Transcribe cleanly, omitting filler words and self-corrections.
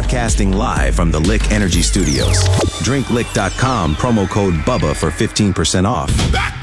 Broadcasting live from the Lick Energy Studios. DrinkLick.com, promo code BUBBA for 15% off.